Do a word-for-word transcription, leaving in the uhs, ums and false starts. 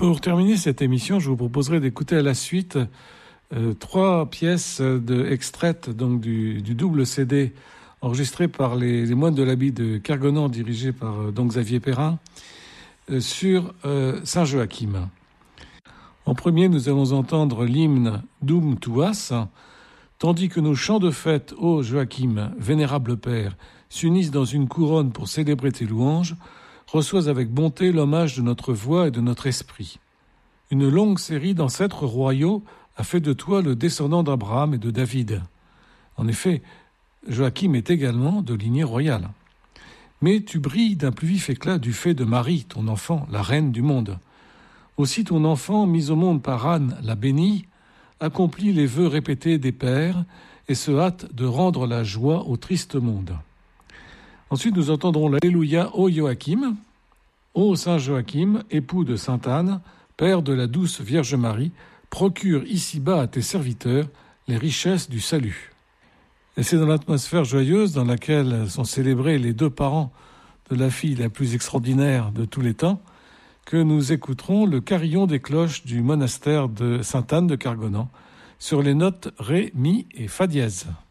Pour terminer cette émission, je vous proposerai d'écouter à la suite euh, trois pièces de, extraites donc, du, du double C D enregistré par les, les moines de l'abbaye de Kergonan, dirigé par euh, donc Xavier Perrin, euh, sur euh, Saint Joachim. En premier, nous allons entendre l'hymne Dum Tuas, tandis que nos chants de fête, ô Joachim, vénérable Père, s'unissent dans une couronne pour célébrer tes louanges, reçois avec bonté l'hommage de notre voix et de notre esprit. Une longue série d'ancêtres royaux a fait de toi le descendant d'Abraham et de David. En effet, Joachim est également de lignée royale. Mais tu brilles d'un plus vif éclat du fait de Marie, ton enfant, la reine du monde. Aussi ton enfant, mis au monde par Anne, la bénie, accomplit les vœux répétés des pères et se hâte de rendre la joie au triste monde. Ensuite, nous entendrons l'Alléluia, ô Joachim, ô Saint Joachim, époux de Sainte Anne, père de la douce Vierge Marie, procure ici-bas à tes serviteurs les richesses du salut. Et c'est dans l'atmosphère joyeuse dans laquelle sont célébrés les deux parents de la fille la plus extraordinaire de tous les temps que nous écouterons le carillon des cloches du monastère de Sainte Anne de Kergonan sur les notes Ré, Mi et Fa dièse.